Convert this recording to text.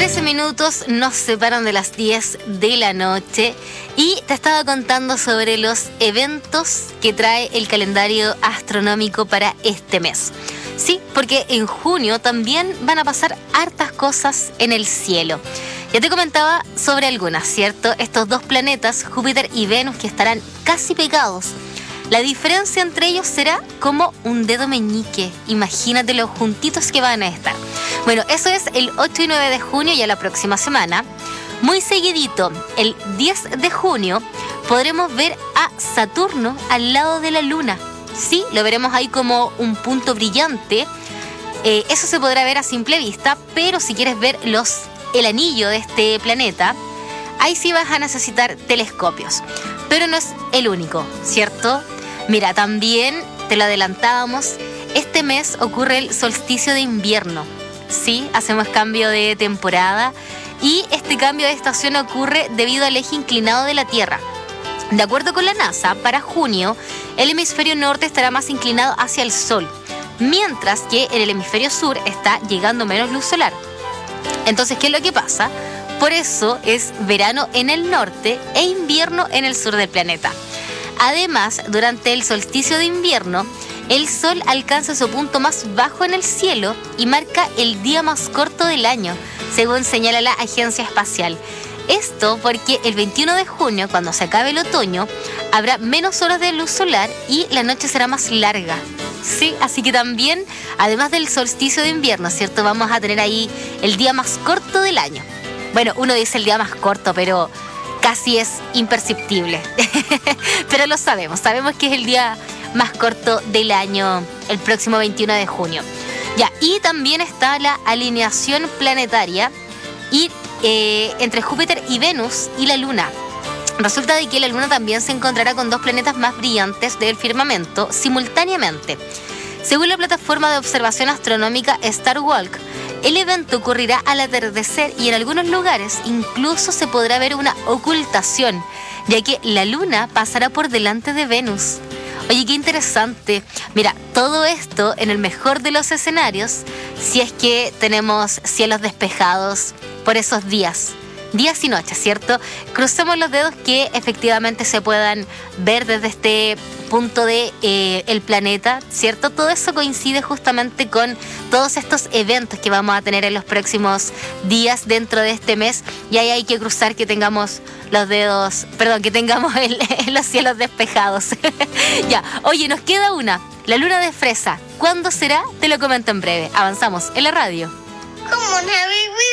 13 minutos nos separan de las 10 de la noche y te estaba contando sobre los eventos que trae el calendario astronómico para este mes. Sí, porque en junio también van a pasar hartas cosas en el cielo. Ya te comentaba sobre algunas, ¿cierto? Estos dos planetas, Júpiter y Venus, que estarán casi pegados. La diferencia entre ellos será como un dedo meñique. Imagínate lo juntitos que van a estar. Bueno, eso es el 8 y 9 de junio, ya la próxima semana. Muy seguidito, el 10 de junio, podremos ver a Saturno al lado de la Luna. Sí, lo veremos ahí como un punto brillante. Eso se podrá ver a simple vista, pero si quieres ver el anillo de este planeta, ahí sí vas a necesitar telescopios. Pero no es el único, ¿cierto? Mira, también te lo adelantábamos, este mes ocurre el solsticio de invierno. Sí, hacemos cambio de temporada y este cambio de estación ocurre debido al eje inclinado de la Tierra. De acuerdo con la NASA, para junio, el hemisferio norte estará más inclinado hacia el Sol, mientras que en el hemisferio sur está llegando menos luz solar. Entonces, ¿qué es lo que pasa? Por eso es verano en el norte e invierno en el sur del planeta. Además, durante el solsticio de invierno, el Sol alcanza su punto más bajo en el cielo y marca el día más corto del año, según señala la Agencia Espacial. Esto porque el 21 de junio, cuando se acabe el otoño, habrá menos horas de luz solar y la noche será más larga. Sí, así que también, además del solsticio de invierno, ¿cierto? Vamos a tener ahí el día más corto del año. Bueno, uno dice el día más corto, pero casi es imperceptible. Pero lo sabemos que es el día más corto del año, el próximo 21 de junio. Ya, y también está la alineación planetaria entre Júpiter y Venus y la Luna. Resulta de que la Luna también se encontrará con dos planetas más brillantes del firmamento simultáneamente. Según la plataforma de observación astronómica Starwalk, el evento ocurrirá al atardecer y en algunos lugares incluso se podrá ver una ocultación, ya que la Luna pasará por delante de Venus. Oye, qué interesante. Mira, todo esto en el mejor de los escenarios, si es que tenemos cielos despejados por esos días y noches, ¿cierto? Crucemos los dedos que efectivamente se puedan ver desde este punto de el planeta, ¿cierto? Todo eso coincide justamente con todos estos eventos que vamos a tener en los próximos días dentro de este mes, y ahí hay que cruzar que tengamos que tengamos los cielos despejados. Ya, oye, nos queda una, la luna de fresa. ¿Cuándo será? Te lo comento en breve. Avanzamos en la radio. Come on, Harry,